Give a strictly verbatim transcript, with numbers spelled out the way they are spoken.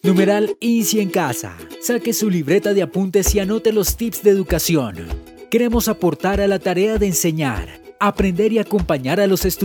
Numeral Easy en casa. Saque su libreta de apuntes y anote los tips de educación. Queremos aportar a la tarea de enseñar, aprender y acompañar a los estudiantes.